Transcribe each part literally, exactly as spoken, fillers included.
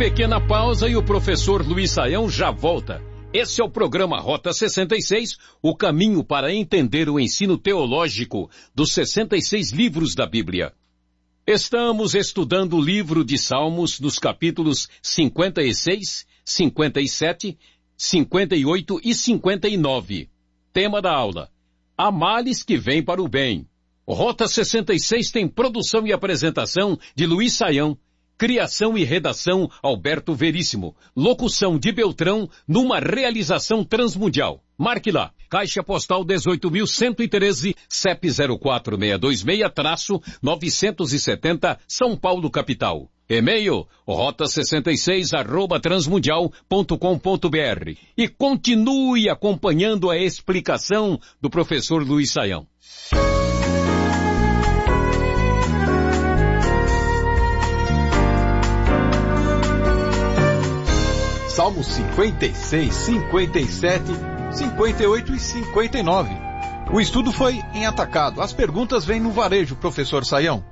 pequena pausa e o professor Luiz Saião já volta. Esse é o programa Rota sessenta e seis, o caminho para entender o ensino teológico dos sessenta e seis livros da Bíblia. Estamos estudando o livro de Salmos nos capítulos cinquenta e seis, cinquenta e sete, cinquenta e oito e cinquenta e nove. Tema da aula: há males que vêm para o bem. Rota sessenta e seis tem produção e apresentação de Luiz Saião. Criação e redação Alberto Veríssimo. Locução de Beltrão, numa realização transmundial. Marque lá. Caixa Postal dezoito mil cento e treze, C E P zero quatro seis dois seis, novecentos e setenta, São Paulo, capital. E-mail rota sessenta e seis arroba transmundial ponto com ponto br. E continue acompanhando a explicação do professor Luiz Saião. Salmos cinquenta e seis, cinquenta e sete, cinquenta e oito e cinquenta e nove. O estudo foi em atacado. As perguntas vêm no varejo, professor Saião.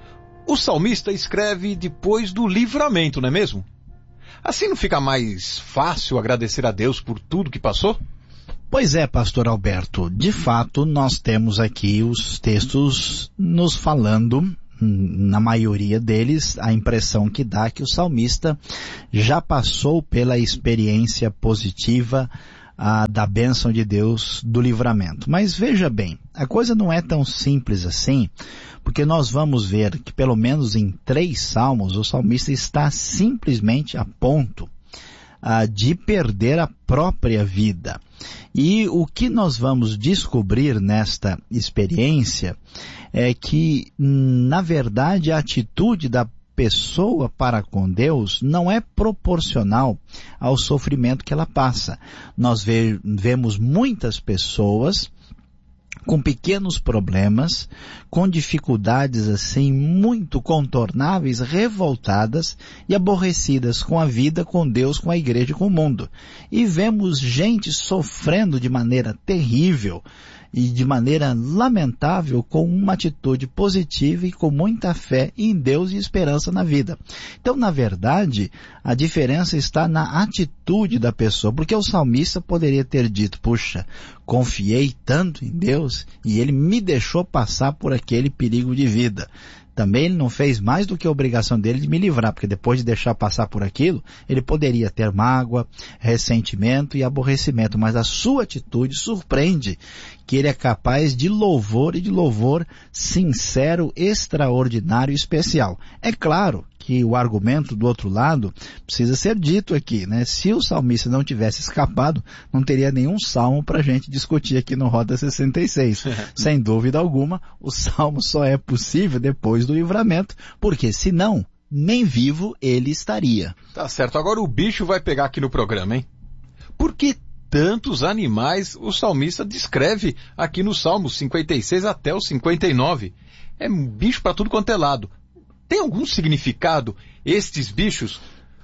O salmista escreve depois do livramento, não é mesmo? Assim não fica mais fácil agradecer a Deus por tudo que passou? Pois é, pastor Alberto. De fato, nós temos aqui os textos nos falando, na maioria deles, a impressão que dá que o salmista já passou pela experiência positiva ah, da bênção de Deus do livramento. Mas veja bem, a coisa não é tão simples assim, porque nós vamos ver que pelo menos em três salmos o salmista está simplesmente a ponto ah, de perder a própria vida. E o que nós vamos descobrir nesta experiência é que, na verdade, a atitude da pessoa para com Deus não é proporcional ao sofrimento que ela passa. Nós ve- vemos muitas pessoas com pequenos problemas, com dificuldades assim muito contornáveis, revoltadas e aborrecidas com a vida, com Deus, com a igreja e com o mundo. E vemos gente sofrendo de maneira terrível e de maneira lamentável com uma atitude positiva e com muita fé em Deus e esperança na vida. Então, na verdade, a diferença está na atitude da pessoa, porque o salmista poderia ter dito, puxa, confiei tanto em Deus e ele me deixou passar por aquele perigo de vida. Também ele não fez mais do que a obrigação dele de me livrar, porque depois de deixar passar por aquilo, ele poderia ter mágoa, ressentimento e aborrecimento, mas a sua atitude surpreende que ele é capaz de louvor e de louvor sincero, extraordinário e especial. É claro que o argumento do outro lado precisa ser dito aqui, né? Se o salmista não tivesse escapado, não teria nenhum salmo para a gente discutir aqui no Rota sessenta e seis. Sem dúvida alguma, o salmo só é possível depois do livramento, porque senão, nem vivo ele estaria. Tá certo, agora o bicho vai pegar aqui no programa, hein? Por que tantos animais o salmista descreve aqui no Salmo cinquenta e seis até o cinquenta e nove? É bicho para tudo quanto é lado. Tem algum significado estes bichos?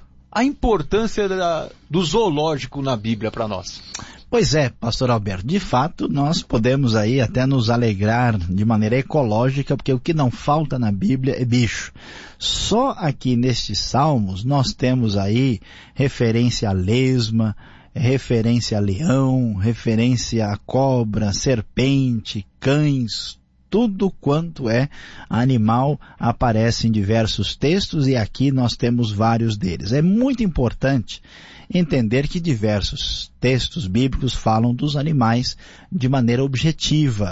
A importância da, do zoológico na Bíblia para nós? Pois é, pastor Alberto, de fato nós podemos aí até nos alegrar de maneira ecológica, porque o que não falta na Bíblia é bicho. Só aqui nestes salmos nós temos aí referência a lesma, referência a leão, referência a cobra, serpente, cães, tudo quanto é animal aparece em diversos textos e aqui nós temos vários deles. É muito importante entender que diversos textos bíblicos falam dos animais de maneira objetiva,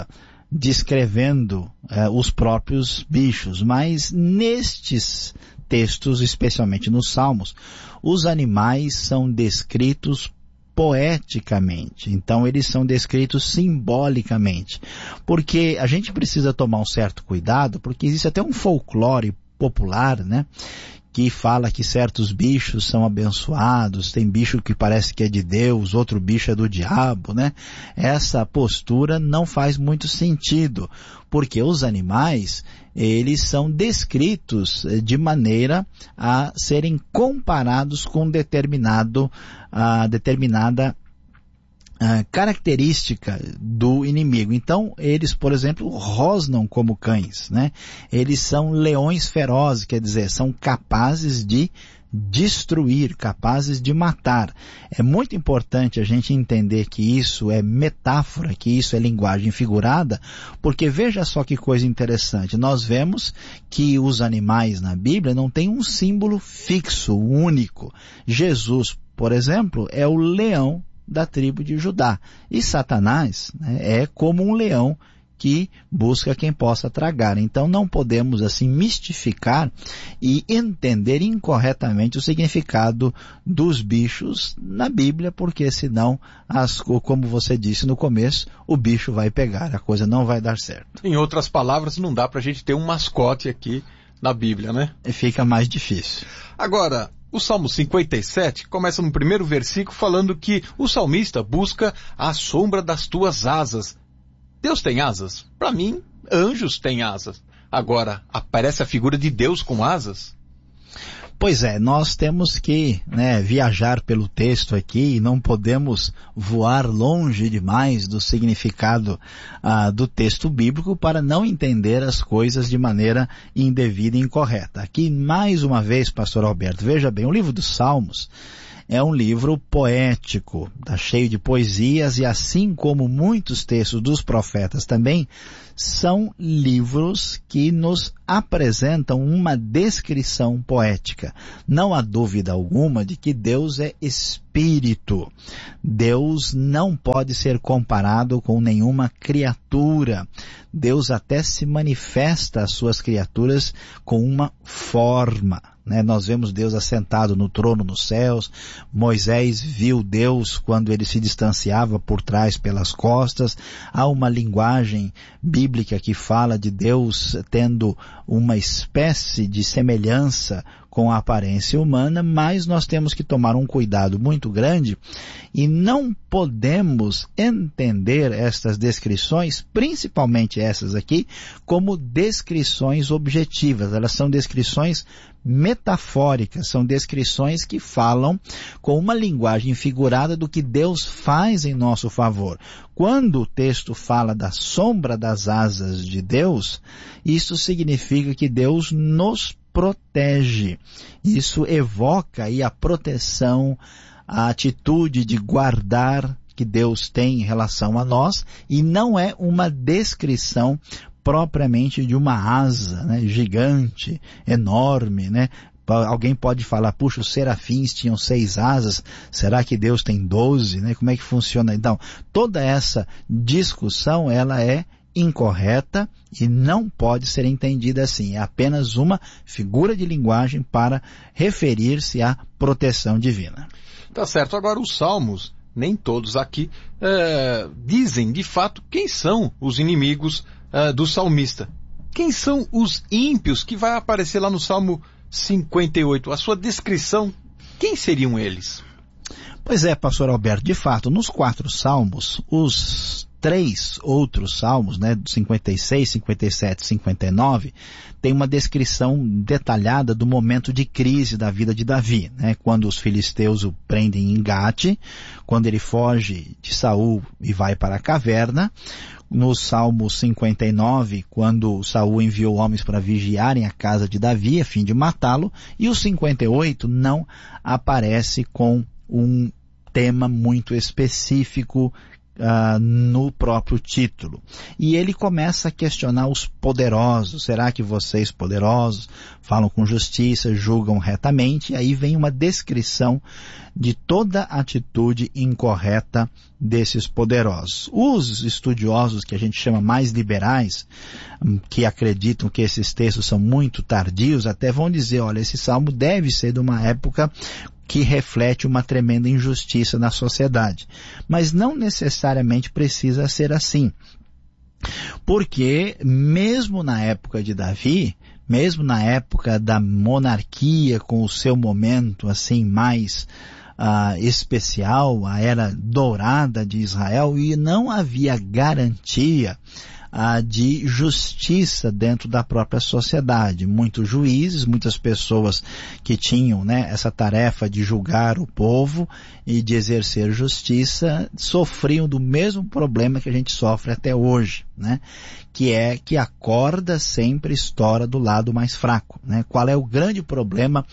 descrevendo eh, os próprios bichos, mas nestes textos, especialmente nos Salmos, os animais são descritos poeticamente, então eles são descritos simbolicamente, porque a gente precisa tomar um certo cuidado, porque existe até um folclore popular, né, que fala que certos bichos são abençoados, tem bicho que parece que é de Deus, outro bicho é do diabo, né? Essa postura não faz muito sentido, porque os animais, eles são descritos de maneira a serem comparados com determinado, a determinada Uh, característica do inimigo. Então, eles, por exemplo, rosnam como cães, né? Eles são leões ferozes, quer dizer, são capazes de destruir, capazes de matar. É muito importante a gente entender que isso é metáfora, que isso é linguagem figurada, porque veja só que coisa interessante. Nós vemos que os animais na Bíblia não têm um símbolo fixo, único. Jesus, por exemplo, é o leão da tribo de Judá. E Satanás, né, é como um leão que busca quem possa tragar. Então não podemos assim mistificar e entender incorretamente o significado dos bichos na Bíblia, porque senão, as, como você disse no começo, o bicho vai pegar, a coisa não vai dar certo. Em outras palavras, não dá para a gente ter um mascote aqui na Bíblia, né? E fica mais difícil. Agora, o Salmo cinquenta e sete começa no primeiro versículo falando que o salmista busca a sombra das tuas asas. Deus tem asas? Para mim, anjos têm asas. Agora, aparece a figura de Deus com asas? Pois é, nós temos que, né, viajar pelo texto aqui e não podemos voar longe demais do significado ah, do texto bíblico para não entender as coisas de maneira indevida e incorreta. Aqui, mais uma vez, pastor Alberto, veja bem, o livro dos Salmos é um livro poético, está cheio de poesias e assim como muitos textos dos profetas também, são livros que nos apresentam uma descrição poética. Não há dúvida alguma de que Deus é espírito. Deus não pode ser comparado com nenhuma criatura. Deus até se manifesta às suas criaturas com uma forma. Né? Nós vemos Deus assentado no trono nos céus. Moisés viu Deus quando ele se distanciava por trás pelas costas. Há uma linguagem bíblica que fala de Deus tendo uma espécie de semelhança com a aparência humana, mas nós temos que tomar um cuidado muito grande e não podemos entender estas descrições, principalmente essas aqui, como descrições objetivas. Elas são descrições metafóricas, são descrições que falam com uma linguagem figurada do que Deus faz em nosso favor. Quando o texto fala da sombra das asas de Deus, isso significa que Deus nos protege. Isso evoca aí a proteção, a atitude de guardar que Deus tem em relação a nós, e não é uma descrição propriamente de uma asa, né, gigante, enorme, né? Alguém pode falar, puxa, os serafins tinham seis asas, será que Deus tem doze, né? Como é que funciona? Então, toda essa discussão, ela é incorreta e não pode ser entendida assim. É apenas uma figura de linguagem para referir-se à proteção divina. Tá certo. Agora, os salmos, nem todos aqui, é, dizem de fato quem são os inimigos é, do salmista. Quem são os ímpios que vai aparecer lá no Salmo cinquenta e oito? A sua descrição, quem seriam eles? Pois é, pastor Alberto, de fato, nos quatro salmos, os três outros salmos, né, cinquenta e seis, cinquenta e sete, cinquenta e nove, tem uma descrição detalhada do momento de crise da vida de Davi, né, quando os filisteus o prendem em Gate, quando ele foge de Saul e vai para a caverna. No Salmo cinquenta e nove, quando Saul enviou homens para vigiarem a casa de Davi a fim de matá-lo, e o cinquenta e oito não aparece com um tema muito específico Uh, no próprio título. E ele começa a questionar os poderosos. Será que vocês poderosos falam com justiça, julgam retamente? E aí vem uma descrição de toda a atitude incorreta desses poderosos. Os estudiosos que a gente chama mais liberais, que acreditam que esses textos são muito tardios, até vão dizer, olha, esse salmo deve ser de uma época que reflete uma tremenda injustiça na sociedade. Mas não necessariamente precisa ser assim. Porque mesmo na época de Davi, mesmo na época da monarquia, com o seu momento assim mais uh, especial, a era dourada de Israel, e não havia garantia Uh, de justiça dentro da própria sociedade. Muitos juízes, muitas pessoas que tinham, né, essa tarefa de julgar o povo e de exercer justiça, sofriam do mesmo problema que a gente sofre até hoje, né? Que é que a corda sempre estoura do lado mais fraco, né? Qual é o grande problema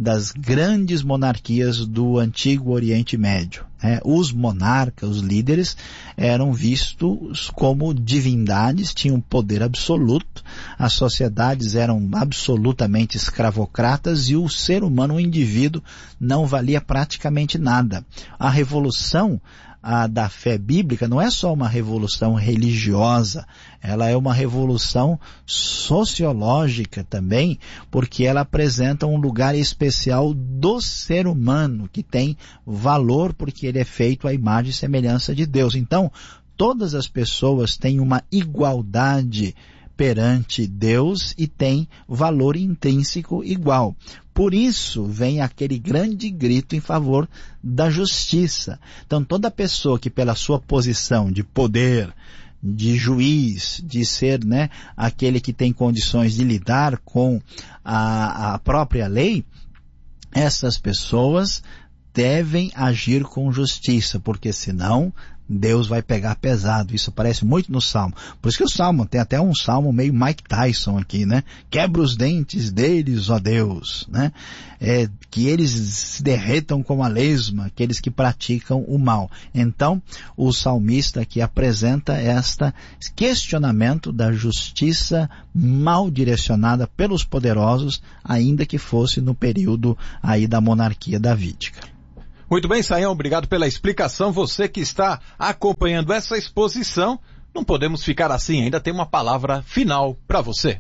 das grandes monarquias do antigo Oriente Médio. É, os monarcas, os líderes, eram vistos como divindades, tinham poder absoluto, as sociedades eram absolutamente escravocratas e o ser humano, o indivíduo, não valia praticamente nada. A revolução a da fé bíblica não é só uma revolução religiosa, ela é uma revolução sociológica também, porque ela apresenta um lugar especial do ser humano, que tem valor porque ele é feito à imagem e semelhança de Deus. Então, todas as pessoas têm uma igualdade perante Deus e têm valor intrínseco igual. Por isso vem aquele grande grito em favor da justiça. Então toda pessoa que pela sua posição de poder, de juiz, de ser, né, aquele que tem condições de lidar com a, a própria lei, essas pessoas devem agir com justiça, porque senão Deus vai pegar pesado. Isso aparece muito no Salmo. Por isso que o Salmo tem até um Salmo meio Mike Tyson aqui, né? Quebra os dentes deles, ó Deus, né? É, que eles se derretam como a lesma, aqueles que praticam o mal. Então, o salmista aqui apresenta este questionamento da justiça mal direcionada pelos poderosos, ainda que fosse no período aí da monarquia davídica. Muito bem, Sayão, obrigado pela explicação. Você que está acompanhando essa exposição, não podemos ficar assim, ainda tem uma palavra final para você.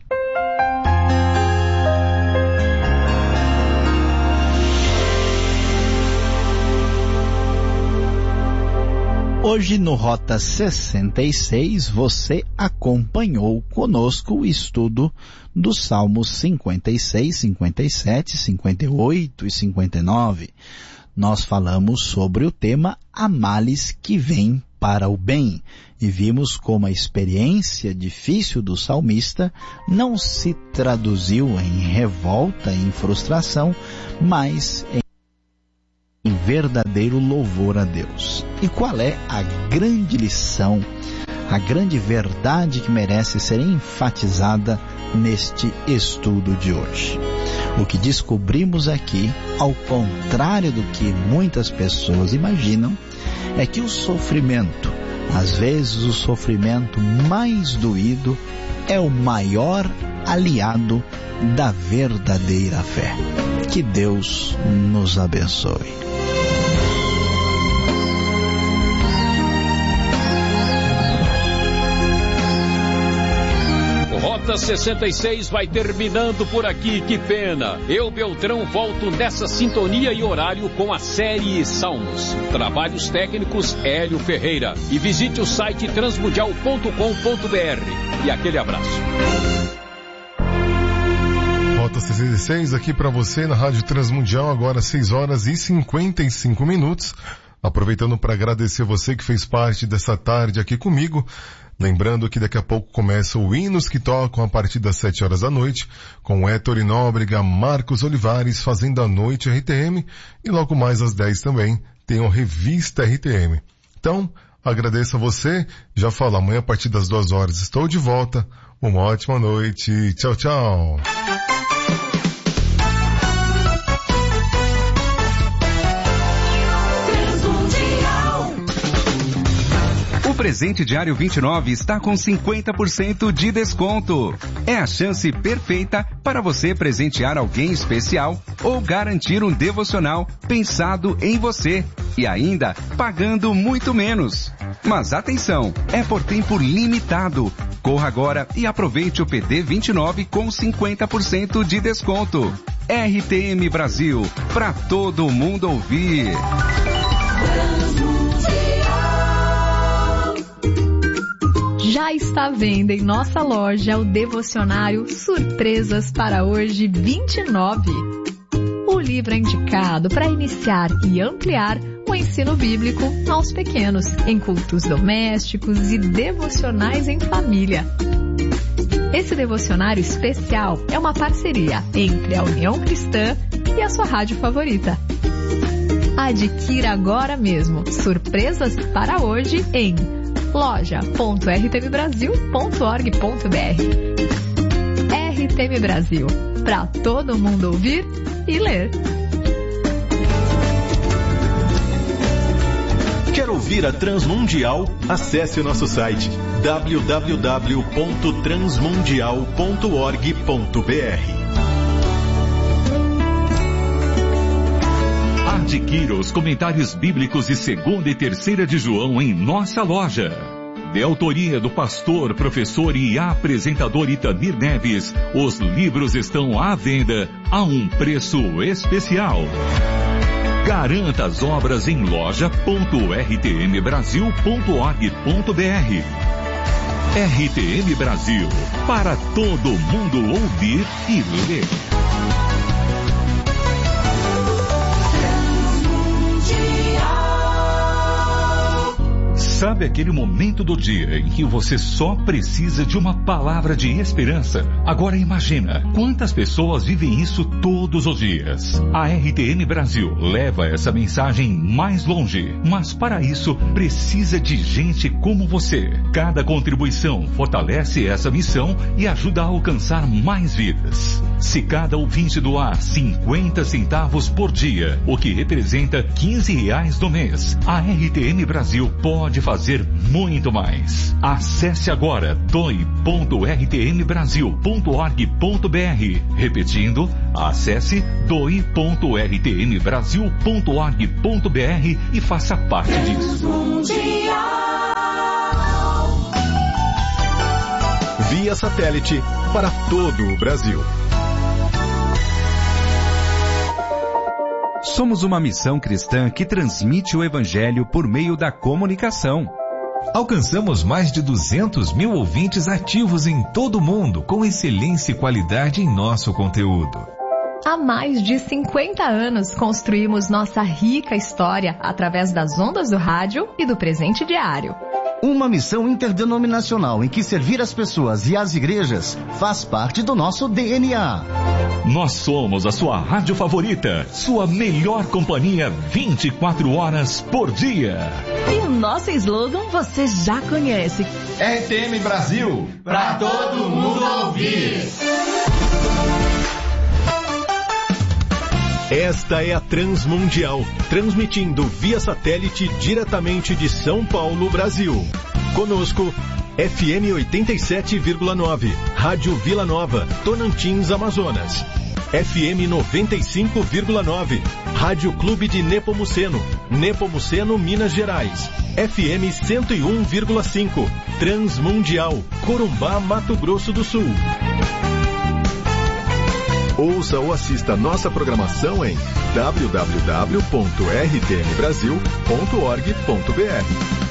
Hoje no Rota sessenta e seis você acompanhou conosco o estudo dos Salmos cinquenta e seis, cinquenta e sete, cinquenta e oito e cinquenta e nove. Nós falamos sobre o tema Há males que vêm para o bem e vimos como a experiência difícil do salmista não se traduziu em revolta, em frustração, mas em verdadeiro louvor a Deus. E qual é a grande lição, a grande verdade que merece ser enfatizada neste estudo de hoje? O que descobrimos aqui, ao contrário do que muitas pessoas imaginam, é que o sofrimento, às vezes o sofrimento mais doído, é o maior aliado da verdadeira fé. Que Deus nos abençoe. Rota sessenta e seis vai terminando por aqui, que pena. Eu, Beltrão, volto nessa sintonia e horário com a série Salmos. Trabalhos técnicos, Hélio Ferreira. E visite o site transmundial ponto com ponto br. E aquele abraço. Rota sessenta e seis aqui para você na Rádio Transmundial, agora seis horas e cinquenta e cinco minutos. Aproveitando para agradecer você que fez parte dessa tarde aqui comigo. Lembrando que daqui a pouco começa o Hinos que Tocam a partir das sete horas da noite, com Héctor Nóbrega, Marcos Olivares fazendo a Noite R T M, e logo mais às dez também tem o Revista R T M. Então, agradeço a você, já falo, amanhã a partir das duas horas estou de volta, uma ótima noite, tchau, tchau. O presente diário vinte e nove está com cinquenta por cento de desconto. É a chance perfeita para você presentear alguém especial ou garantir um devocional pensado em você e ainda pagando muito menos. Mas atenção, é por tempo limitado. Corra agora e aproveite o P D vinte e nove com cinquenta por cento de desconto. R T M Brasil, para todo mundo ouvir. Já está à venda em nossa loja o devocionário Surpresas para Hoje vinte e nove. O livro é indicado para iniciar e ampliar o ensino bíblico aos pequenos, em cultos domésticos e devocionais em família. Esse devocionário especial é uma parceria entre a União Cristã e a sua rádio favorita. Adquira agora mesmo Surpresas para Hoje em loja ponto r t m brasil ponto org ponto b r. R T M Brasil, para todo mundo ouvir e ler. ouvir a Transmundial, acesse o nosso site w w w ponto transmundial ponto org ponto b r. Adquira os comentários bíblicos de segunda e terceira de João em nossa loja. De autoria do pastor, professor e apresentador Itamir Neves, os livros estão à venda a um preço especial. Garanta as obras em loja ponto r t m brasil ponto org ponto b r. R T M Brasil, para todo mundo ouvir e ler. Sabe aquele momento do dia em que você só precisa de uma palavra de esperança? Agora imagina, quantas pessoas vivem isso todos os dias? A R T M Brasil leva essa mensagem mais longe, mas para isso precisa de gente como você. Cada contribuição fortalece essa missão e ajuda a alcançar mais vidas. Se cada ouvinte doar cinquenta centavos por dia, o que representa quinze reais no mês, a R T M Brasil pode fazer fazer muito mais. Acesse agora doe ponto r t m brasil ponto org ponto b r. Repetindo, acesse doe ponto r t m brasil ponto org ponto b r e faça parte disso. Via satélite para todo o Brasil. Somos uma missão cristã que transmite o Evangelho por meio da comunicação. Alcançamos mais de duzentos mil ouvintes ativos em todo o mundo, com excelência e qualidade em nosso conteúdo. Há mais de cinquenta anos construímos nossa rica história através das ondas do rádio e do presente diário. Uma missão interdenominacional em que servir as pessoas e as igrejas faz parte do nosso D N A. Nós somos a sua rádio favorita, sua melhor companhia vinte e quatro horas por dia. E o nosso slogan você já conhece. R T M Brasil, pra todo mundo ouvir. Esta é a Transmundial, transmitindo via satélite diretamente de São Paulo, Brasil. Conosco, F M oitenta e sete vírgula nove, Rádio Vila Nova, Tonantins, Amazonas. F M noventa e cinco vírgula nove, Rádio Clube de Nepomuceno, Nepomuceno, Minas Gerais. F M cento e um vírgula cinco, Transmundial, Corumbá, Mato Grosso do Sul. Ouça ou assista nossa programação em w w w ponto r t m brasil ponto org ponto b r.